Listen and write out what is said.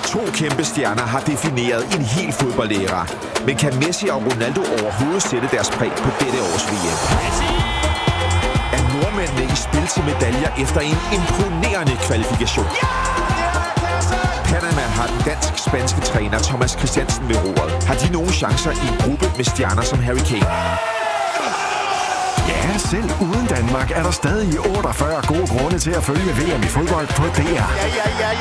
To kæmpe stjerner har defineret en hel fodboldæra. Men kan Messi og Ronaldo overhovedet sætte deres præg på dette års VM? Er nordmændene i spil til medaljer efter en imponerende kvalifikation? Panama har den dansk-spanske træner Thomas Christiansen ved roret. Har de nogle chancer i en gruppe med stjerner som Harry Kane? Ja, selv uden Danmark er der stadig 48 gode grunde til at følge VM i fodbold på DR.